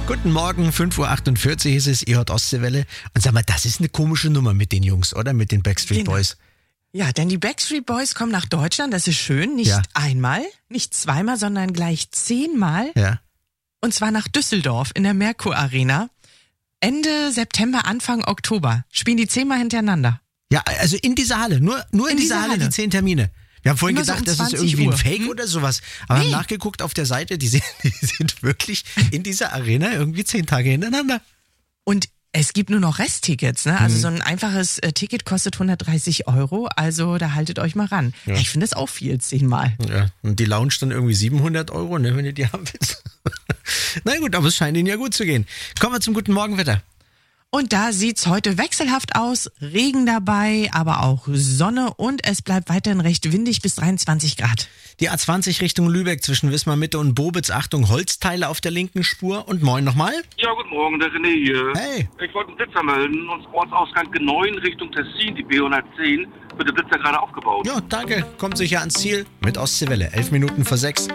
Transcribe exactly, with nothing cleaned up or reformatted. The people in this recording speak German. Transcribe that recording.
Guten Morgen, fünf Uhr achtundvierzig ist es, ihr hört Ostseewelle. Und sag mal, das ist eine komische Nummer mit den Jungs, oder? Mit den Backstreet Genau. Boys. Ja, denn die Backstreet Boys kommen nach Deutschland, das ist schön, nicht Ja. einmal, nicht zweimal, sondern gleich zehnmal. Ja. Und zwar nach Düsseldorf in der Merkur Arena. Ende September, Anfang Oktober spielen die zehnmal hintereinander. Ja, also in dieser Halle, nur, nur in, In dieser dieser Halle, Halle. die zehn Termine. Wir haben vorhin Immer so gedacht, um das ist zwanzig irgendwie ein Uhr. Fake Hm? oder sowas. Aber Nee. haben nachgeguckt auf der Seite, die sind, die sind wirklich in dieser Arena irgendwie zehn Tage hintereinander. Und es gibt nur noch Resttickets, ne? Also Mhm. so ein einfaches äh, Ticket kostet hundertdreißig Euro, also da haltet euch mal ran. Ja. Ja. Ich finde das auch viel, zehnmal. Ja, und die Lounge dann irgendwie siebenhundert Euro, ne, wenn ihr die haben willst. Na gut, aber es scheint ihnen ja gut zu gehen. Kommen wir zum guten Morgenwetter. Und da sieht's heute wechselhaft aus, Regen dabei, aber auch Sonne und es bleibt weiterhin recht windig bis dreiundzwanzig Grad. Die A zwanzig Richtung Lübeck zwischen Wismar Mitte und Bobitz. Achtung, Holzteile auf der linken Spur. Und moin nochmal. Ja, guten Morgen, der René hier. Hey. Ich wollte einen Blitzer melden. Und Ortsausgang G neun Richtung Tessin, die B hundertzehn, wird der Blitzer gerade aufgebaut. Ja, danke. Kommt sicher ans Ziel mit Ostseewelle. Elf Minuten vor sechs.